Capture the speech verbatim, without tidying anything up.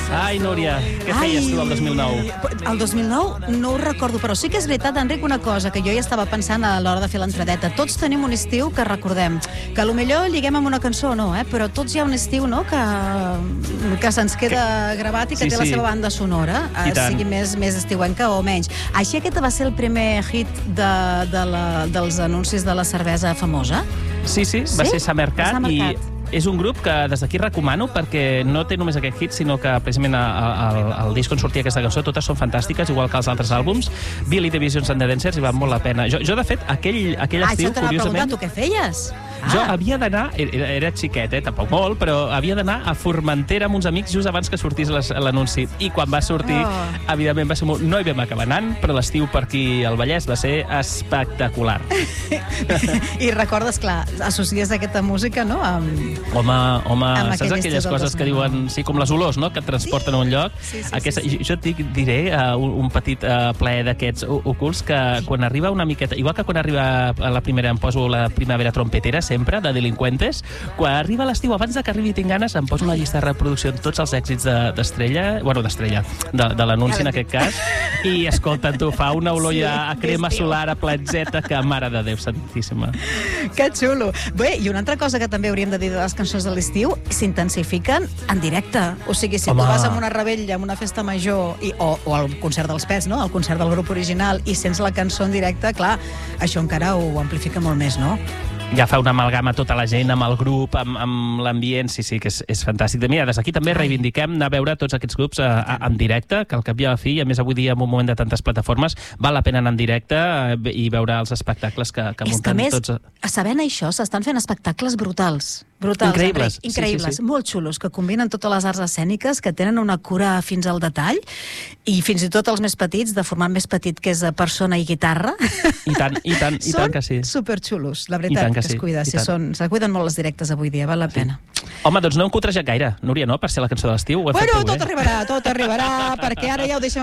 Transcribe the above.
Ai, Núria, què feies tu el dos mil nou? El dos mil nou no ho recordo, però sí que és veritat, Enric, una cosa que jo ja estava pensant a l'hora de fer l'entradeta. Tots tenim un estiu que recordem, que potser lliguem amb una cançó o no, eh? Però tots hi ha un estiu, no?, que, que se'ns queda que... gravat i que sí, té la seva banda sonora, eh, sigui més, més estiuenca o menys. Així aquest va ser el primer hit de, de la, dels anuncis de la cervesa famosa? Sí, sí, va sí? ser Summercat i... És un grup que des d'aquí recomano perquè no té només aquest hit, sinó que precisament el, el disc on sortia aquesta cançó totes són fantàstiques, igual que els altres àlbums. Billy the Visions and the Dancers i val molt la pena. Jo, jo de fet, aquell, aquell estiu, curiosament... Ah, això t'anava a preguntar, tu què feies? Jo havia d'anar, era, era xiquet, eh, tampoc molt, però havia d'anar a Formentera amb uns amics just abans que sortís l'anunci. I quan va sortir, oh. evidentment va ser molt... No hi vam acabar anant, però l'estiu per aquí al Vallès va ser espectacular. I recordes, clar, associes aquesta música, no?, amb... Home, home, amb saps aquelles coses que diuen, sí, com les olors, no?, que et transporten sí. a un lloc. Sí, sí, aquesta, sí, sí. Jo et diré uh, un, un petit uh, plaer d'aquests ocults que quan arriba una miqueta... Igual que quan arriba a la primera, em poso la primavera trompetera, sempre, de Delinqüentes, quan arriba l'estiu, abans de que arribi Tinc ganes, em poso una llista de reproducció amb tots els èxits d'Estrella, de, bueno, d'Estrella, de, de l'anunci en aquest cas, i escolta, tu, fa una olor sí, ja a crema solar, a platzeta, que mare de Déu santíssima. Que xulo. Bé, i una altra cosa que també hauríem de dir de les cançons de l'estiu, s'intensifiquen en directe. O sigui, si Home. tu vas a una revetlla, a una festa major, i, o, o al concert dels Pets, no?, al concert del grup original, i sents la cançó en directe, clar, això encara ho amplifica molt més, no? Ja fa una amalgama tota la gent amb el grup, amb, amb l'ambient, sí, sí, que és, és fantàstic. Mira, des d'aquí també reivindiquem anar a veure tots aquests grups a, a, en directe, que al cap i a la fi, i a més avui dia en un moment de tantes plataformes, val la pena anar en directe i veure els espectacles que, que munten que més, tots. Sabent això, s'estan fent espectacles brutals. Brutals, increïbles, Enric, increïbles, sí, sí, sí. molt xulos, que combinen totes les arts escèniques, que tenen una cura fins al detall, i fins i tot els més petits, de format més petit, que és persona i guitarra. I tant, i tant, i tant que sí. Són superxulos, la veritat, que, que es cuida. Si són, se cuiden molt les directes avui dia, val la sí. pena. Home, doncs no hem cotrejat gaire, Núria, no?, per ser la cançó de l'estiu. Bueno, tot bé. arribarà, tot arribarà, perquè ara ja ho deixem